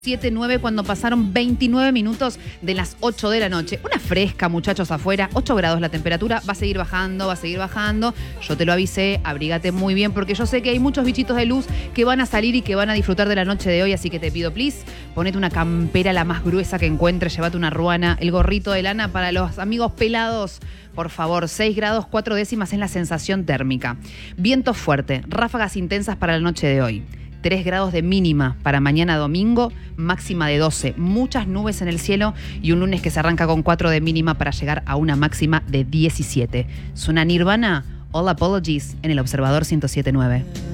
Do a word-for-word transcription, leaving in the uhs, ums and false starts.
siete nueve cuando pasaron veintinueve minutos de las ocho de la noche. Una fresca, muchachos, afuera. ocho grados la temperatura. Va a seguir bajando, va a seguir bajando. Yo te lo avisé, abrígate muy bien porque yo sé que hay muchos bichitos de luz que van a salir y que van a disfrutar de la noche de hoy. Así que te pido, please, ponete una campera la más gruesa que encuentres. Llévate una ruana, el gorrito de lana para los amigos pelados. Por favor, seis grados cuatro décimas es la sensación térmica. Viento fuerte, ráfagas intensas para la noche de hoy. tres grados de mínima para mañana domingo, máxima de doce. Muchas nubes en el cielo y un lunes que se arranca con cuatro de mínima para llegar a una máxima de diecisiete. Suena Nirvana, All Apologies en el Observador ciento siete punto nueve.